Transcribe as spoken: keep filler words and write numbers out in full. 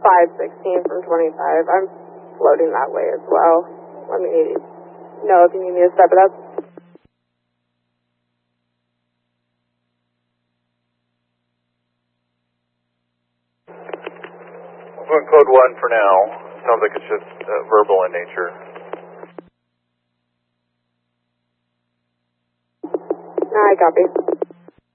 five sixteen from twenty-five. I'm floating that way as well. Let me know if you need me to step it up. I'm going code one for now. Sounds like it's just uh, verbal in nature. I copy.